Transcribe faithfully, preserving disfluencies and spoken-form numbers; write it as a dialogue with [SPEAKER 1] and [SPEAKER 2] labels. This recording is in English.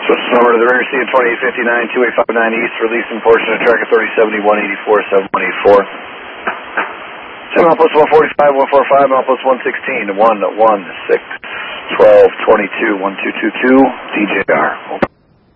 [SPEAKER 1] Switch number to the rear seat of twenty-eight fifty-nine, two eight five nine East, releasing portion of track at thirty seventy, one eighty-four, seven one eight four. Seven outpost one forty-five, one forty-five, outpost one sixteen, one one six, twelve twenty-two, one two two two, D J R. Over.